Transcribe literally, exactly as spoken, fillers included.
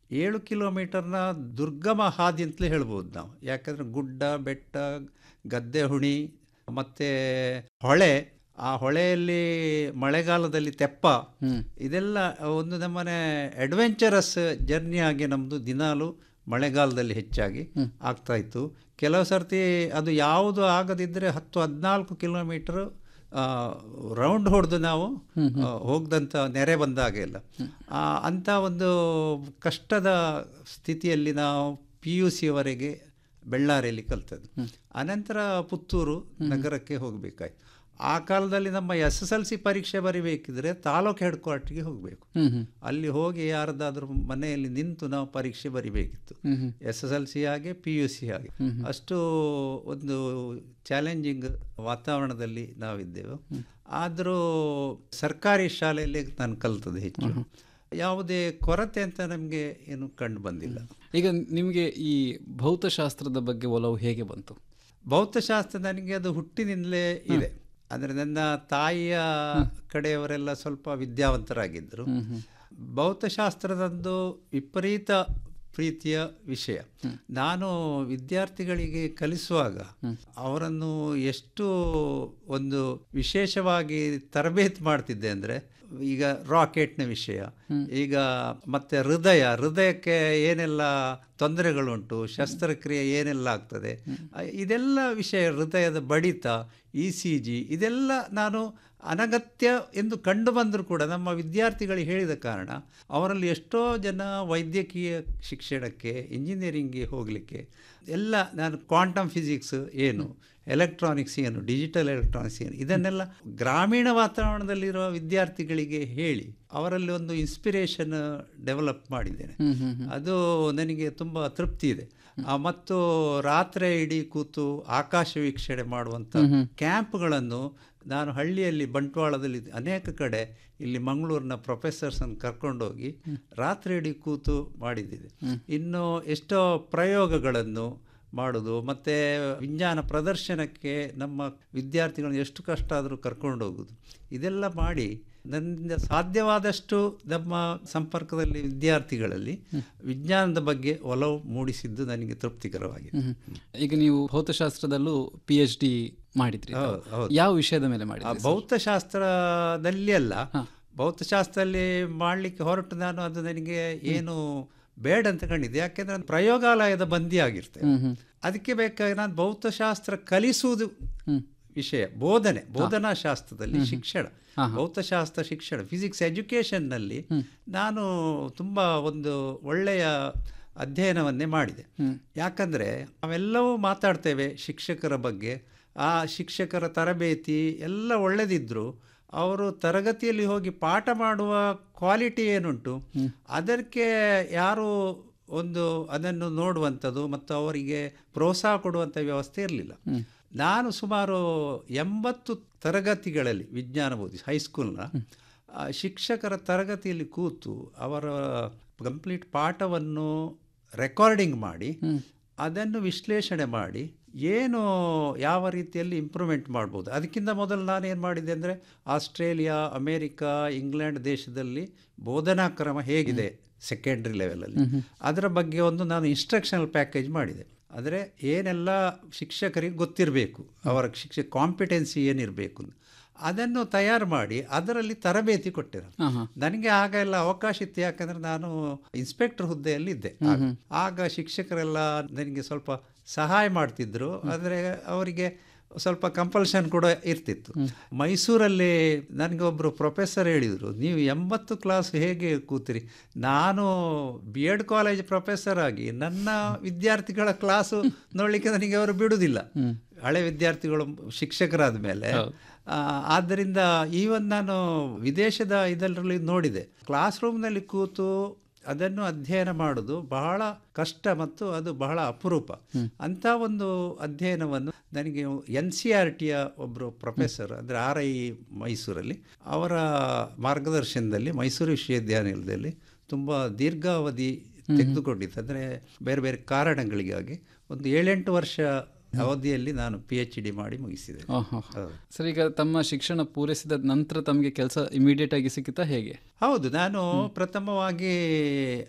ಏಳು ಕಿಲೋಮೀಟರ್ನ ದುರ್ಗಮ ಹಾದಿ ಅಂತಲೇ ಹೇಳ್ಬೋದು ನಾವು. ಯಾಕಂದರೆ ಗುಡ್ಡ, ಬೆಟ್ಟ, ಗದ್ದೆ ಹುಣಿ ಮತ್ತು ಹೊಳೆ, ಆ ಹೊಳೆಯಲ್ಲಿ ಮಳೆಗಾಲದಲ್ಲಿ ತೆಪ್ಪ, ಇದೆಲ್ಲ ಒಂದು ನಮ್ಮನೆ ಅಡ್ವೆಂಚರಸ್ ಜರ್ನಿ ಆಗಿ ನಮ್ಮದು ದಿನಾಲು ಮಳೆಗಾಲದಲ್ಲಿ ಹೆಚ್ಚಾಗಿ ಆಗ್ತಾಯಿತ್ತು. ಕೆಲವು ಸರ್ತಿ ಅದು ಯಾವುದು ಆಗದಿದ್ದರೆ ಹತ್ತು ಹದಿನಾಲ್ಕು ಕಿಲೋಮೀಟ್ರ್ ರೌಂಡ್ ಹೊಡೆದು ನಾವು ಹೋಗ್ದಂಥ ನೆರೆ ಬಂದಾಗೆಲ್ಲ ಅಂಥ ಒಂದು ಕಷ್ಟದ ಸ್ಥಿತಿಯಲ್ಲಿ ನಾವು ಪಿ ಯು ಸಿಯವರೆಗೆ ಬೆಳ್ಳಾರಿಯಲ್ಲಿ ಕಲ್ತದ್ದು. ಅನಂತರ ಪುತ್ತೂರು ನಗರಕ್ಕೆ ಹೋಗಬೇಕಾಯ್ತು. ಆ ಕಾಲದಲ್ಲಿ ನಮ್ಮ ಎಸ್ ಎಸ್ ಎಲ್ ಸಿ ಪರೀಕ್ಷೆ ಬರೀಬೇಕಿದ್ರೆ ತಾಲೂಕು ಹೆಡ್ ಕ್ವಾರ್ಟರ್ಗೆ ಹೋಗಬೇಕು. ಅಲ್ಲಿ ಹೋಗಿ ಯಾರದಾದ್ರೂ ಮನೆಯಲ್ಲಿ ನಿಂತು ನಾವು ಪರೀಕ್ಷೆ ಬರಿಬೇಕಿತ್ತು. ಎಸ್ ಎಸ್ ಎಲ್ ಸಿ ಹಾಗೆ ಪಿ ಯು ಸಿ ಹಾಗೆ ಅಷ್ಟು ಒಂದು ಚಾಲೆಂಜಿಂಗ್ ವಾತಾವರಣದಲ್ಲಿ ನಾವಿದ್ದೆವು. ಆದರೂ ಸರ್ಕಾರಿ ಶಾಲೆಯಲ್ಲಿ ನಾನು ಕಲ್ತದ್ದು ಹೆಚ್ಚು. ಯಾವುದೇ ಕೊರತೆ ಅಂತ ನಮಗೆ ಏನು ಕಂಡು ಬಂದಿಲ್ಲ. ಈಗ ನಿಮಗೆ ಈ ಭೌತಶಾಸ್ತ್ರದ ಬಗ್ಗೆ ಒಲವು ಹೇಗೆ ಬಂತು? ಭೌತಶಾಸ್ತ್ರ ನನಗೆ ಅದು ಹುಟ್ಟಿನಿಂದಲೇ ಇದೆ. ಅಂದರೆ ನನ್ನ ತಾಯಿಯ ಕಡೆಯವರೆಲ್ಲ ಸ್ವಲ್ಪ ವಿದ್ಯಾವಂತರಾಗಿದ್ದರು. ಭೌತಶಾಸ್ತ್ರದಂದು ವಿಪರೀತ ಪ್ರೀತಿಯ ವಿಷಯ. ನಾನು ವಿದ್ಯಾರ್ಥಿಗಳಿಗೆ ಕಲಿಸುವಾಗ ಅವರನ್ನು ಎಷ್ಟು ಒಂದು ವಿಶೇಷವಾಗಿ ತರಬೇತಿ ಮಾಡ್ತಿದ್ದೆ ಅಂದರೆ, ಈಗ ರಾಕೆಟ್ನ ವಿಷಯ, ಈಗ ಮತ್ತೆ ಹೃದಯ ಹೃದಯಕ್ಕೆ ಏನೆಲ್ಲ ತೊಂದರೆಗಳುಂಟು, ಶಸ್ತ್ರಕ್ರಿಯೆ ಏನೆಲ್ಲ ಆಗ್ತದೆ, ಇದೆಲ್ಲ ವಿಷಯ, ಹೃದಯದ ಬಡಿತ, ಇ ಸಿ ಜಿ, ಇದೆಲ್ಲ ನಾನು ಅನಗತ್ಯ ಎಂದು ಕಂಡು ಬಂದರೂ ಕೂಡ ನಮ್ಮ ವಿದ್ಯಾರ್ಥಿಗಳಿಗೆ ಹೇಳಿದ ಕಾರಣ ಅವರಲ್ಲಿ ಎಷ್ಟೋ ಜನ ವೈದ್ಯಕೀಯ ಶಿಕ್ಷಣಕ್ಕೆ, ಇಂಜಿನಿಯರಿಂಗ್ಗೆ ಹೋಗಲಿಕ್ಕೆ ಎಲ್ಲ ನಾನು ಕ್ವಾಂಟಮ್ ಫಿಸಿಕ್ಸ್ ಏನು, ಎಲೆಕ್ಟ್ರಾನಿಕ್ಸ್ ಏನು, ಡಿಜಿಟಲ್ ಎಲೆಕ್ಟ್ರಾನಿಕ್ಸ್ ಏನು, ಇದನ್ನೆಲ್ಲ ಗ್ರಾಮೀಣ ವಾತಾವರಣದಲ್ಲಿರುವ ವಿದ್ಯಾರ್ಥಿಗಳಿಗೆ ಹೇಳಿ ಅವರಲ್ಲಿ ಒಂದು ಇನ್ಸ್ಪಿರೇಷನ್ ಡೆವಲಪ್ ಮಾಡಿದ್ದೇನೆ. ಅದು ನನಗೆ ತುಂಬ ತೃಪ್ತಿ ಇದೆ. ಮತ್ತು ರಾತ್ರಿ ಇಡೀ ಕೂತು ಆಕಾಶ ವೀಕ್ಷಣೆ ಮಾಡುವಂಥ ಕ್ಯಾಂಪ್ಗಳನ್ನು ನಾನು ಹಳ್ಳಿಯಲ್ಲಿ ಬಂಟ್ವಾಳದಲ್ಲಿ ಅನೇಕ ಕಡೆ ಇಲ್ಲಿ ಮಂಗಳೂರಿನ ಪ್ರೊಫೆಸರ್ಸನ್ನು ಕರ್ಕೊಂಡೋಗಿ ರಾತ್ರಿ ಇಡೀ ಕೂತು ಮಾಡಿದ್ದಿದೆ. ಇನ್ನು ಎಷ್ಟೋ ಪ್ರಯೋಗಗಳನ್ನು ಮಾಡೋದು, ಮತ್ತು ವಿಜ್ಞಾನ ಪ್ರದರ್ಶನಕ್ಕೆ ನಮ್ಮ ವಿದ್ಯಾರ್ಥಿಗಳನ್ನು ಎಷ್ಟು ಕಷ್ಟ ಆದರೂ ಕರ್ಕೊಂಡು ಹೋಗೋದು, ಇದೆಲ್ಲ ಮಾಡಿ ನನ್ನಿಂದ ಸಾಧ್ಯವಾದಷ್ಟು ನಮ್ಮ ಸಂಪರ್ಕದಲ್ಲಿ ವಿದ್ಯಾರ್ಥಿಗಳಲ್ಲಿ ವಿಜ್ಞಾನದ ಬಗ್ಗೆ ಒಲವು ಮೂಡಿಸಿದ್ದು ನನಗೆ ತೃಪ್ತಿಕರವಾಗಿದೆ. ಈಗ ನೀವು ಭೌತಶಾಸ್ತ್ರದಲ್ಲೂ ಪಿ ಎಚ್ ಡಿ ಮಾಡಿದ್ರಿ, ಯಾವ ವಿಷಯದ ಮೇಲೆ ಮಾಡಿದ್ರಿ? ಭೌತಶಾಸ್ತ್ರದಲ್ಲಿ ಅಲ್ಲ, ಭೌತಶಾಸ್ತ್ರದಲ್ಲಿ ಮಾಡಲಿಕ್ಕೆ ಹೊರಟು ನಾನು ಅದು ನನಗೆ ಏನು ಬೇಡ ಅಂತ ಕಂಡಿದ್ದೆ. ಯಾಕೆಂದರೆ ನಾನು ಪ್ರಯೋಗಾಲಯದ ಬಂದಿ ಆಗಿರ್ತೇನೆ. ಅದಕ್ಕೆ ಬೇಕಾಗಿ ನಾನು ಭೌತಶಾಸ್ತ್ರ ಕಲಿಸುವುದು ವಿಷಯ, ಬೋಧನೆ, ಬೋಧನಾ ಶಾಸ್ತ್ರದಲ್ಲಿ ಶಿಕ್ಷಣ, ಭೌತಶಾಸ್ತ್ರ ಶಿಕ್ಷಣ, ಫಿಸಿಕ್ಸ್ ಎಜುಕೇಷನ್ನಲ್ಲಿ ನಾನು ತುಂಬ ಒಂದು ಒಳ್ಳೆಯ ಅಧ್ಯಯನವನ್ನೇ ಮಾಡಿದೆ. ಯಾಕಂದರೆ ನಾವೆಲ್ಲವೂ ಮಾತಾಡ್ತೇವೆ ಶಿಕ್ಷಕರ ಬಗ್ಗೆ, ಆ ಶಿಕ್ಷಕರ ತರಬೇತಿ ಎಲ್ಲ ಒಳ್ಳೆದಿದ್ದರೂ ಅವರು ತರಗತಿಯಲ್ಲಿ ಹೋಗಿ ಪಾಠ ಮಾಡುವ ಕ್ವಾಲಿಟಿ ಏನುಂಟು ಅದಕ್ಕೆ ಯಾರು ಒಂದು ಅದನ್ನು ನೋಡುವಂಥದ್ದು ಮತ್ತು ಅವರಿಗೆ ಪ್ರೋತ್ಸಾಹ ಕೊಡುವಂಥ ವ್ಯವಸ್ಥೆ ಇರಲಿಲ್ಲ. ನಾನು ಸುಮಾರು ಎಂಬತ್ತು ತರಗತಿಗಳಲ್ಲಿ ವಿಜ್ಞಾನ ಬೋಧಿಸಿ ಹೈಸ್ಕೂಲ್ನ ಶಿಕ್ಷಕರ ತರಗತಿಯಲ್ಲಿ ಕೂತು ಅವರ ಕಂಪ್ಲೀಟ್ ಪಾಠವನ್ನು ರೆಕಾರ್ಡಿಂಗ್ ಮಾಡಿ ಅದನ್ನು ವಿಶ್ಲೇಷಣೆ ಮಾಡಿ ಏನು ಯಾವ ರೀತಿಯಲ್ಲಿ ಇಂಪ್ರೂವ್ಮೆಂಟ್ ಮಾಡ್ಬೋದು. ಅದಕ್ಕಿಂತ ಮೊದಲು ನಾನೇನು ಮಾಡಿದೆ ಅಂದರೆ ಆಸ್ಟ್ರೇಲಿಯಾ, ಅಮೇರಿಕಾ, ಇಂಗ್ಲೆಂಡ್ ದೇಶದಲ್ಲಿ ಬೋಧನಾ ಕ್ರಮ ಹೇಗಿದೆ ಸೆಕೆಂಡ್ರಿ ಲೆವೆಲಲ್ಲಿ ಅದರ ಬಗ್ಗೆ ಒಂದು ನಾನು ಇನ್ಸ್ಟ್ರಕ್ಷನಲ್ ಪ್ಯಾಕೇಜ್ ಮಾಡಿದೆ. ಅಂದರೆ ಏನೆಲ್ಲ ಶಿಕ್ಷಕರಿಗೆ ಗೊತ್ತಿರಬೇಕು, ಅವರ ಶಿಕ್ಷಕ ಕಾಂಪಿಟೆನ್ಸಿ ಏನಿರಬೇಕು ಅದನ್ನು ತಯಾರು ಮಾಡಿ ಅದರಲ್ಲಿ ತರಬೇತಿ ಕೊಟ್ಟಿರೋ ನನಗೆ ಆಗ ಎಲ್ಲ ಅವಕಾಶ ಇತ್ತು. ಯಾಕಂದರೆ ನಾನು ಇನ್ಸ್ಪೆಕ್ಟರ್ ಹುದ್ದೆಯಲ್ಲಿ ಇದ್ದೆ. ಆಗ ಶಿಕ್ಷಕರೆಲ್ಲ ನನಗೆ ಸ್ವಲ್ಪ ಸಹಾಯ ಮಾಡ್ತಿದ್ರು, ಆದರೆ ಅವರಿಗೆ ಸ್ವಲ್ಪ ಕಂಪಲ್ಷನ್ ಕೂಡ ಇರ್ತಿತ್ತು. ಮೈಸೂರಲ್ಲಿ ನನಗೆ ಒಬ್ಬರು ಪ್ರೊಫೆಸರ್ ಹೇಳಿದರು, ನೀವು ಎಂಬತ್ತು ಕ್ಲಾಸ್ ಹೇಗೆ ಕೂತಿರಿ? ನಾನು ಬಿ ಎಡ್ ಕಾಲೇಜ್ ಪ್ರೊಫೆಸರ್ ಆಗಿ ನನ್ನ ವಿದ್ಯಾರ್ಥಿಗಳ ಕ್ಲಾಸು ನೋಡಲಿಕ್ಕೆ ನನಗೆ ಅವರು ಬಿಡುವುದಿಲ್ಲ, ಹಳೆ ವಿದ್ಯಾರ್ಥಿಗಳು ಶಿಕ್ಷಕರಾದ ಮೇಲೆ. ಆದ್ದರಿಂದ ಈವನ್ ನಾನು ವಿದೇಶದ ಇದರಲ್ಲಿ ನೋಡಿದೆ, ಕ್ಲಾಸ್ ರೂಮ್ನಲ್ಲಿ ಕೂತು ಅದನ್ನು ಅಧ್ಯಯನ ಮಾಡೋದು ಬಹಳ ಕಷ್ಟ ಮತ್ತು ಅದು ಬಹಳ ಅಪರೂಪ. ಅಂಥ ಒಂದು ಅಧ್ಯಯನವನ್ನು ನನಗೆ ಎನ್ ಸಿ ಆರ್ ಟಿಯ ಒಬ್ಬರು ಪ್ರೊಫೆಸರ್, ಅಂದರೆ ಆರ್ ಐ ಮೈಸೂರಲ್ಲಿ, ಅವರ ಮಾರ್ಗದರ್ಶನದಲ್ಲಿ ಮೈಸೂರು ವಿಶ್ವವಿದ್ಯಾನಿಲಯದಲ್ಲಿ ತುಂಬ ದೀರ್ಘಾವಧಿ ತೆಗೆದುಕೊಂಡಿತ್ತು. ಅಂದರೆ ಬೇರೆ ಬೇರೆ ಕಾರಣಗಳಿಗಾಗಿ ಒಂದು ಏಳೆಂಟು ವರ್ಷ ಅವಧಿಯಲ್ಲಿ ನಾನು ಪಿ ಎಚ್ ಡಿ ಮಾಡಿ ಮುಗಿಸಿದೆ. ಸರ್, ಈಗ ತಮ್ಮ ಶಿಕ್ಷಣ ಪೂರೈಸಿದ ನಂತರ ತಮಗೆ ಕೆಲಸ ಇಮಿಡಿಯೇಟ್ ಆಗಿ ಸಿಕ್ಕಿತಾ ಹೇಗೆ? ಹೌದು, ನಾನು ಪ್ರಥಮವಾಗಿ